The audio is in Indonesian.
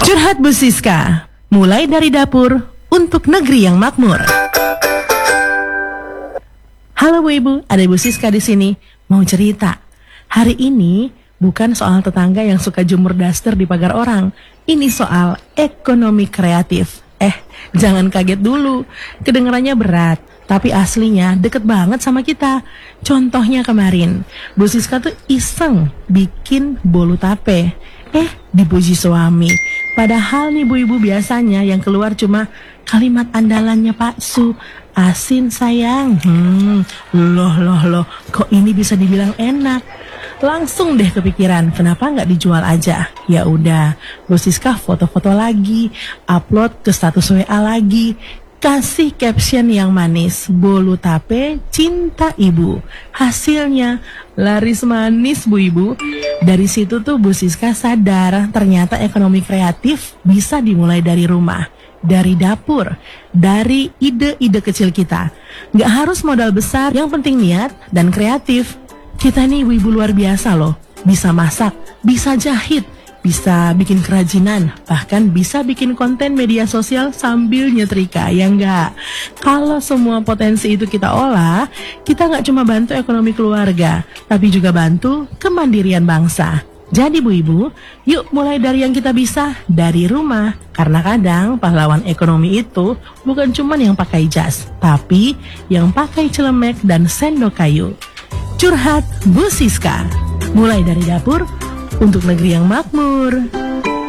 Curhat Bu Siska, mulai dari dapur untuk negeri yang makmur. Halo Bu Ibu, ada Bu Siska di sini. Mau cerita. Hari ini bukan soal tetangga yang suka jemur daster di pagar orang. Ini soal ekonomi kreatif. Jangan kaget dulu. Kedengarannya berat, tapi aslinya deket banget sama kita. Contohnya kemarin, Bu Siska tuh iseng bikin bolu tape. Dipuji suami. Padahal nih Bu Ibu, biasanya yang keluar cuma kalimat andalannya Pak Su, asin sayang. Loh, kok ini bisa dibilang enak? Langsung deh kepikiran, kenapa nggak dijual aja? Ya udah, Bu Siska foto-foto lagi, upload ke status WA lagi, kasih caption yang manis, bolu tape cinta ibu. Hasilnya laris manis Bu Ibu. Dari situ tuh Bu Siska sadar ternyata ekonomi kreatif bisa dimulai dari rumah, dari dapur, dari ide-ide kecil kita. Nggak harus modal besar, yang penting niat dan kreatif. Kita nih ibu-ibu luar biasa loh, bisa masak, bisa jahit, bisa bikin kerajinan, bahkan bisa bikin konten media sosial sambil nyetrika, ya enggak? Kalau semua potensi itu kita olah, kita nggak cuma bantu ekonomi keluarga, tapi juga bantu kemandirian bangsa. Jadi Bu Ibu, yuk mulai dari yang kita bisa, dari rumah. Karena kadang pahlawan ekonomi itu bukan cuma yang pakai jas, tapi yang pakai celemek dan sendok kayu. Curhat Bu Siska, mulai dari dapur untuk negeri yang makmur.